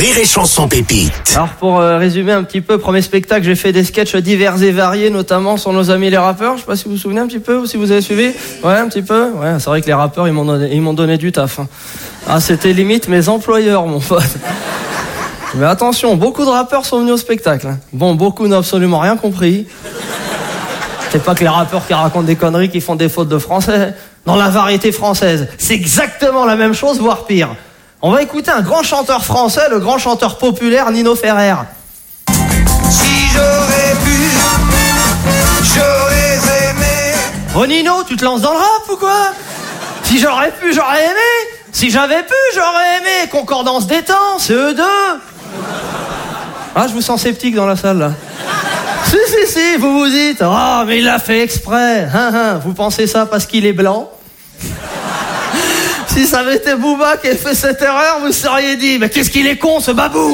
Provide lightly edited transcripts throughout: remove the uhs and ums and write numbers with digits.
Rire et Chanson Pépite. Alors pour résumer un petit peu, premier spectacle, j'ai fait des sketchs divers et variés, notamment sur nos amis les rappeurs. Je sais pas si vous vous souvenez un petit peu ou si vous avez suivi. Ouais, un petit peu. Ouais, c'est vrai que les rappeurs ils m'ont donné du taf. Hein. Ah, c'était limite mes employeurs, mon pote. Mais attention, beaucoup de rappeurs sont venus au spectacle. Hein. Bon, beaucoup n'ont absolument rien compris. C'est pas que les rappeurs qui racontent des conneries, qui font des fautes de français. Dans la variété française, c'est exactement la même chose, voire pire. On va écouter un grand chanteur français, le grand chanteur populaire Nino Ferrer. Si j'aurais pu, j'aurais aimé. Oh Nino, tu te lances dans le rap ou quoi? Si j'aurais pu, j'aurais aimé. Si j'avais pu, j'aurais aimé. Concordance des temps, CE2. Ah, je vous sens sceptique dans la salle là. Si, vous vous dites, oh, mais il l'a fait exprès. Vous pensez ça parce qu'il est blanc? Si ça avait été Booba qui avait fait cette erreur, vous seriez dit, mais qu'est-ce qu'il est con ce babou?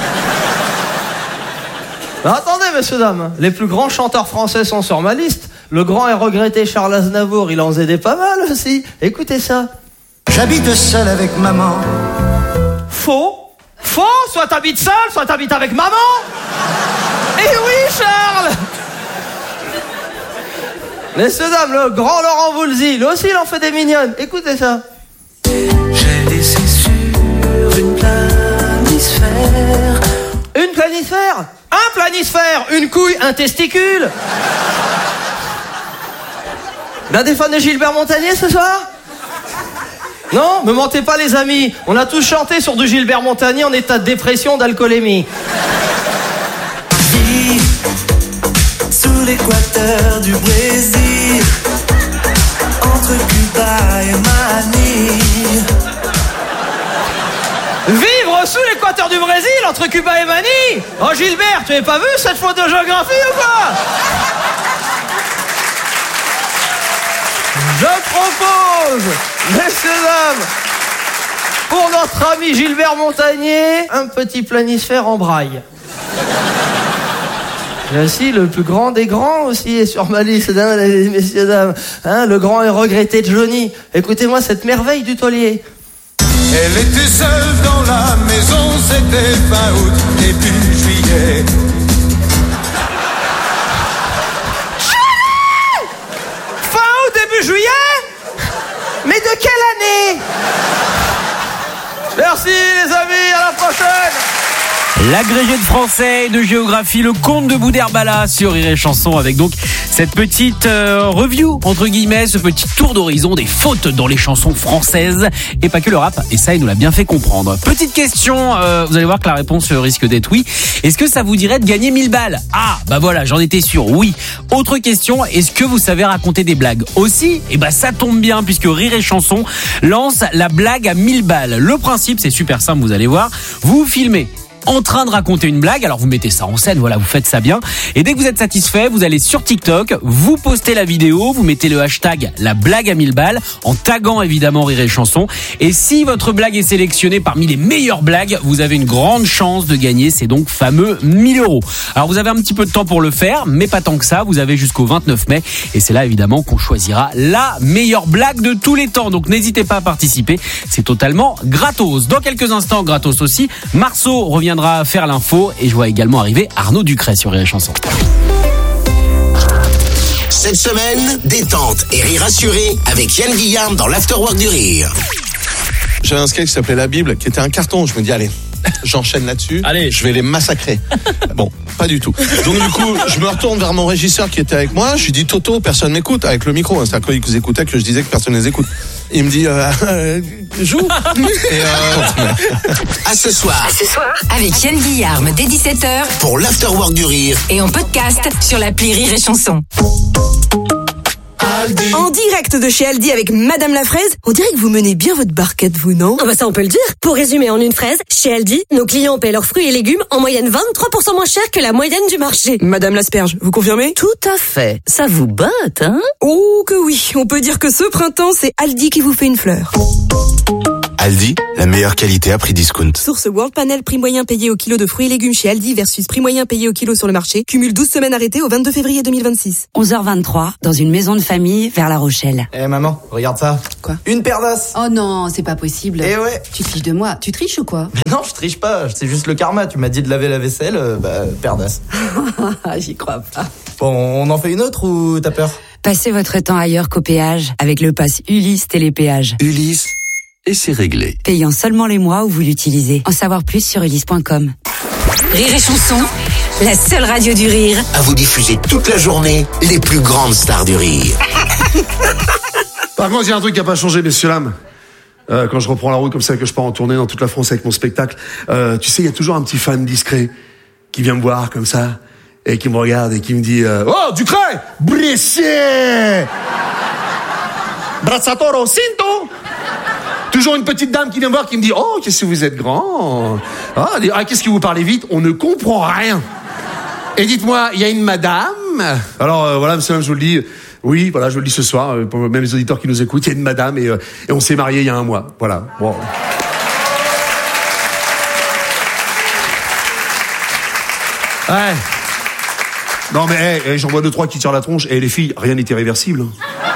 Mais attendez, messieurs, dames, les plus grands chanteurs français sont sur ma liste. Le grand et regretté Charles Aznavour, il en faisait des pas mal aussi. Écoutez ça. J'habite seul avec maman. Faux, soit t'habites seul, soit t'habites avec maman. Eh oui, Charles. Messieurs, dames, le grand Laurent Voulzy, lui aussi il en fait des mignonnes. Écoutez ça. J'ai laissé sur une planisphère. Une planisphère? Un planisphère? Une couille? Un testicule? L'un des fans de Gilbert Montagnier ce soir? Non, me mentez pas les amis. On a tous chanté sur du Gilbert Montagnier en état de dépression, d'alcoolémie. Sous l'équateur du Brésil, entre Cuba et Manille. Vivre sous l'équateur du Brésil, entre Cuba et Manille? Oh Gilbert, tu n'avais pas vu cette faute de géographie ou quoi? Je propose, messieurs, dames, pour notre ami Gilbert Montagnier, un petit planisphère en braille. Aussi, le plus grand des grands aussi est sur ma liste, hein, messieurs, dames. Hein, le grand et regretté Johnny. Écoutez-moi cette merveille du taulier. Elle était seule dans la maison, c'était fin août, début juillet. Fin août, début juillet? Mais de quelle année? Merci les amis, à la prochaine. L'agrégé de français et de géographie, le comte de Boudherbala sur Rire et Chanson, avec donc cette petite review, entre guillemets, ce petit tour d'horizon des fautes dans les chansons françaises, et pas que le rap, et ça il nous l'a bien fait comprendre. Petite question, vous allez voir que la réponse risque d'être oui. Est-ce que ça vous dirait de gagner 1000 balles? Ah, bah voilà, j'en étais sûr, oui. Autre question, est-ce que vous savez raconter des blagues aussi? Et bah ça tombe bien, puisque Rire et Chanson lance la blague à 1000 balles. Le principe, c'est super simple, vous allez voir, vous filmez en train de raconter une blague, alors vous mettez ça en scène, voilà, vous faites ça bien, et dès que vous êtes satisfait, vous allez sur TikTok, vous postez la vidéo, vous mettez le hashtag la blague à 1000 balles, en taguant évidemment Rire et Chanson, et si votre blague est sélectionnée parmi les meilleures blagues, vous avez une grande chance de gagner ces donc fameux 1000 €. Alors vous avez un petit peu de temps pour le faire, mais pas tant que ça, vous avez jusqu'au 29 mai, et c'est là évidemment qu'on choisira la meilleure blague de tous les temps, donc n'hésitez pas à participer, c'est totalement gratos. Dans quelques instants, gratos aussi, Marceau revient faire l'info, et je vois également arriver Arnaud Ducret sur Rire et Chanson. Cette semaine, détente et rire assuré avec Yann Guillaume dans l'Afterwork du Rire. J'avais un sketch qui s'appelait La Bible, qui était un carton. Je me dis, allez, j'enchaîne là-dessus. Allez, je vais les massacrer. Bon, pas du tout. Donc du coup, je me retourne vers mon régisseur qui était avec moi. Je lui dis, Toto, personne m'écoute, avec le micro. C'est à quoi ils écoutaient que je disais que personne les écoute. Il me dit, joue. À ce soir, avec Yann Guillaume dès 17h pour l'Afterwork du Rire. et en podcast sur l'appli Rire et Chanson. En direct de chez Aldi avec Madame la Fraise, on dirait que vous menez bien votre barquette, vous, non? Ah bah ça on peut le dire. Pour résumer en une phrase, chez Aldi, nos clients paient leurs fruits et légumes en moyenne 23% moins cher que la moyenne du marché. Madame l'Asperge, vous confirmez? Tout à fait. Ça vous botte, hein? Oh que oui, on peut dire que ce printemps, c'est Aldi qui vous fait une fleur. Aldi, la meilleure qualité à prix discount. Source World Panel, prix moyen payé au kilo de fruits et légumes chez Aldi versus prix moyen payé au kilo sur le marché. Cumule 12 semaines arrêtées au 22 février 2026. 11h23, dans une maison de famille vers La Rochelle. Maman, regarde ça. Quoi? Une paire d'as. Oh non, c'est pas possible. Eh ouais. Tu triches de moi. Tu triches ou quoi? Mais non, je triche pas. C'est juste le karma. Tu m'as dit de laver la vaisselle, paire d'as. J'y crois pas. Bon, on en fait une autre ou t'as peur? Passez votre temps ailleurs qu'au péage avec le pass Ulysse Télépéage. Ulysse, et c'est réglé. Payant seulement les mois où vous l'utilisez. En savoir plus sur ulysse.com. Rire et Chanson, la seule radio du rire. À vous diffuser toute la journée les plus grandes stars du rire. Par contre, il y a un truc qui n'a pas changé, messieurs, dames. Quand je reprends la route comme ça, que je pars en tournée dans toute la France avec mon spectacle, tu sais, il y a toujours un petit fan discret qui vient me voir comme ça et qui me regarde et qui me dit oh, Ducret, Brescier, Brazzatoro, Cinto. Toujours une petite dame qui vient me voir qui me dit oh, qu'est-ce que vous êtes grand. Ah, qu'est-ce que vous parlez vite, on ne comprend rien. Et dites-moi, il y a une madame. Alors voilà, monsieur, je vous le dis. Oui, voilà, je le dis ce soir, pour même les auditeurs qui nous écoutent, il y a une madame et on s'est mariés il y a 1 mois. Voilà. Bon. Ouais. Non mais j'en vois 2-3 qui tirent la tronche et les filles, rien n'est irréversible.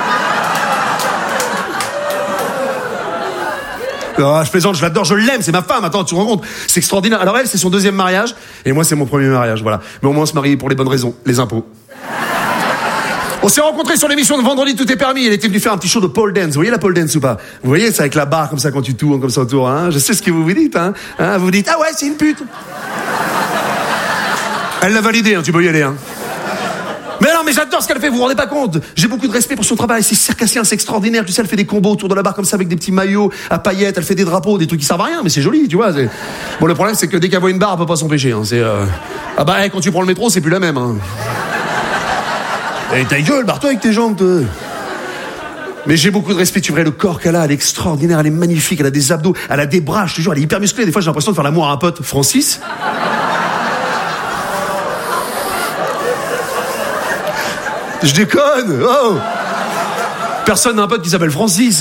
Ah, je plaisante, je l'adore, je l'aime, c'est ma femme, attends, tu te rends compte, c'est extraordinaire. Alors elle, c'est son 2e mariage, et moi c'est mon 1er mariage, voilà. Mais au moins on se marie pour les bonnes raisons, les impôts. On s'est rencontrés sur l'émission de Vendredi Tout est permis, elle était venue faire un petit show de pole dance, vous voyez la pole dance ou pas? Vous voyez, c'est avec la barre comme ça quand tu tournes comme ça autour, hein. Je sais ce que vous vous dites, hein. Vous vous dites, ah ouais, c'est une pute. Elle l'a validé, hein, tu peux y aller, hein. Mais non, mais j'adore ce qu'elle fait, vous vous rendez pas compte. J'ai beaucoup de respect pour son travail, c'est circassien, c'est extraordinaire. Tu sais, elle fait des combos autour de la barre comme ça avec des petits maillots à paillettes, elle fait des drapeaux, des trucs qui servent à rien, mais c'est joli, tu vois. Bon, le problème, c'est que dès qu'elle voit une barre, elle peut pas s'empêcher, hein. Ah bah, quand tu prends le métro, c'est plus la même, hein. Et ta gueule, barre-toi avec tes jambes, toi. Mais j'ai beaucoup de respect, tu verrais le corps qu'elle a, elle est extraordinaire, elle est magnifique, elle a des abdos, elle a des bras, je te jure, elle est hyper musclée. Des fois, j'ai l'impression de faire l'amour à un pote, Francis. Je déconne. Oh, personne n'a un pote qui s'appelle Francis.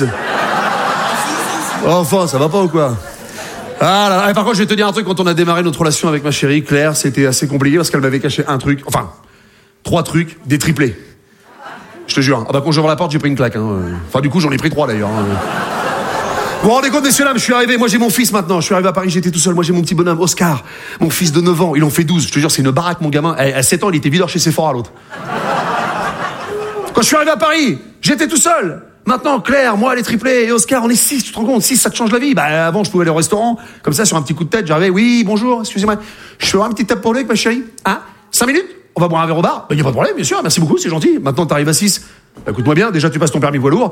Enfin, ça va pas ou quoi? Ah là là. Et par contre, je vais te dire un truc. Quand on a démarré notre relation avec ma chérie Claire, c'était assez compliqué parce qu'elle m'avait caché un truc, enfin 3 trucs, des triplés. Je te jure. Ah bah quand j'ouvre la porte, j'ai pris une claque, hein. Enfin du coup, j'en ai pris 3 d'ailleurs, hein. Vous vous rendez compte, messieurs, dames, je suis arrivé, moi j'ai mon fils maintenant, je suis arrivé à Paris, j'étais tout seul, moi j'ai mon petit bonhomme, Oscar, mon fils de 9 ans, il en fait 12, je te jure, c'est une baraque, mon gamin. À 7 ans, il était videur chez Sephora, l'autre. Quand je suis arrivé à Paris, j'étais tout seul. Maintenant, Claire, moi, les triplés et Oscar, on est 6, tu te rends compte, 6, ça te change la vie. Bah, avant, je pouvais aller au restaurant, comme ça, sur un petit coup de tête, j'arrivais, oui, bonjour, excusez-moi, je fais un petit tape pour lui avec ma chérie, hein, 5 minutes, on va boire un verre au bar. Bah, y a pas de problème, bien sûr, merci beaucoup, c'est gentil. Maintenant, t'arrives à 6. Bah, écoute-moi bien, déjà, tu passes ton permis poids lourd.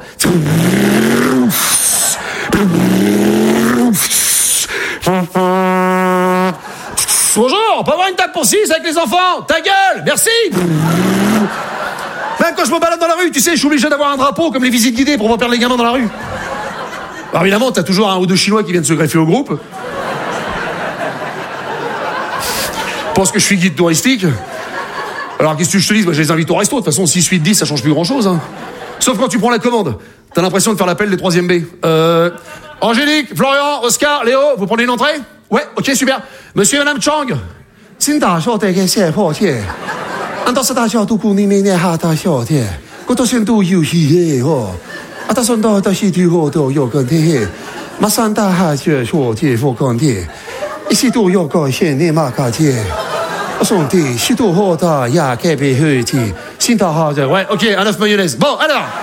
Bonjour, on peut avoir une table pour 6 avec les enfants? Ta gueule, merci. Même quand je me balade dans la rue, tu sais, je suis obligé d'avoir un drapeau comme les visites guidées pour pas perdre les gamins dans la rue. Alors évidemment, t'as toujours 1 ou 2 Chinois qui viennent se greffer au groupe. Je pense que je suis guide touristique. Alors qu'est-ce que je te dis? Bah, je les invite au resto. De toute façon, 6, 8, 10, ça change plus grand-chose, hein. Sauf quand tu prends la commande. T'as l'impression de faire l'appel des 3e B. Angélique, Florian, Oscar, Léo, vous prenez une entrée? Ouais, ok, super. Monsieur et Madame Chang. Ouais, ok, un œuf mayonnaise. Bon,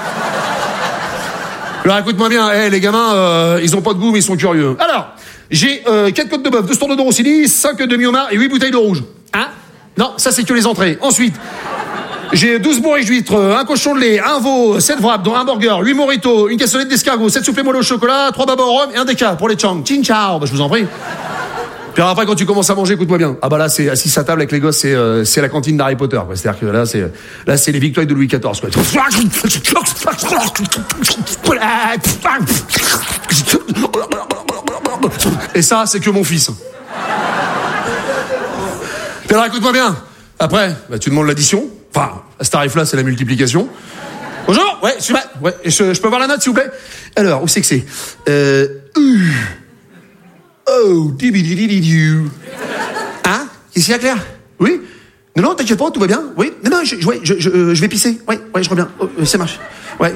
alors écoute-moi bien, les gamins, ils ont pas de goût, mais ils sont curieux. Alors, j'ai 4 côtes de bœuf, 2 standards de Rossini, 5 demi-homards et 8 bouteilles de rouge. Hein? Non, ça c'est que les entrées. Ensuite, j'ai 12 bourriches d'huîtres, un cochon de lait, un veau, 7 wraps, dont un burger, 8 mojitos, une cassolette d'escargot, 7 soufflés moelleux au chocolat, 3 babas au rhum et un déca pour les Chang. Chin ciao, bah je vous en prie. Puis après, quand tu commences à manger, écoute-moi bien. Ah bah là, c'est assis à table avec les gosses, c'est la cantine d'Harry Potter, quoi. C'est-à-dire que là, c'est les victoires de Louis XIV, quoi. Et ça, c'est que mon fils. Puis alors, écoute-moi bien. Après, bah, tu demandes l'addition. Enfin, à ce tarif-là, c'est la multiplication. Bonjour. ouais, ouais, je peux voir la note, s'il vous plaît? Alors, où c'est que c'est? Oh, hein? Qu'est-ce qu'il y a, Claire? Oui? Non, t'inquiète pas, tout va bien? Oui? Non, je vais pisser. Ouais, je reviens. Oh, ça marche. Ouais.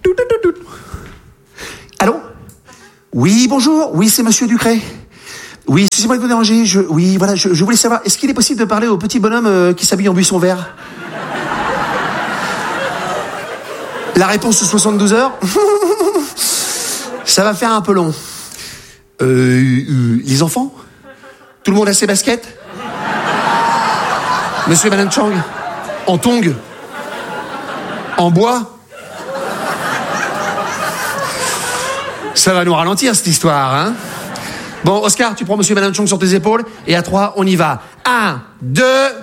Allô? Oui, bonjour. Oui, c'est monsieur Ducret. Oui, excusez-moi de vous déranger. Je voulais savoir, est-ce qu'il est possible de parler au petit bonhomme qui s'habille en buisson vert? La réponse sous 72 heures? Ça va faire un peu long. Les enfants? Tout le monde a ses baskets? Monsieur et Madame Chang? En tongs? En bois? Ça va nous ralentir, cette histoire, hein? Bon, Oscar, tu prends Monsieur et Madame Chang sur tes épaules, et à 3, on y va. 1, 2...